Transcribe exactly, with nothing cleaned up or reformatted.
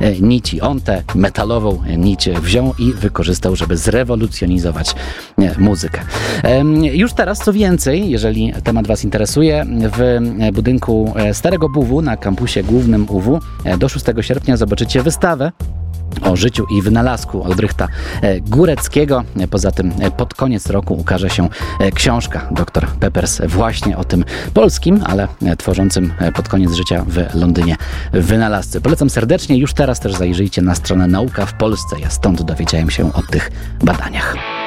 nici. On tę metalową nić wziął i wykorzystał, żeby zrewolucjonizować muzykę. Już teraz, co więcej, jeżeli temat Was interesuje, w budynku Starego B W na kampusie głównym U W do szóstego sierpnia zobaczycie wystawę o życiu i wynalazku Oldrychta Góreckiego. Poza tym pod koniec roku ukaże się książka doktor Peppers właśnie o tym polskim, ale tworzącym pod koniec życia w Londynie wynalazcy. Polecam serdecznie. Już teraz też zajrzyjcie na stronę Nauka w Polsce. Ja stąd dowiedziałem się o tych badaniach.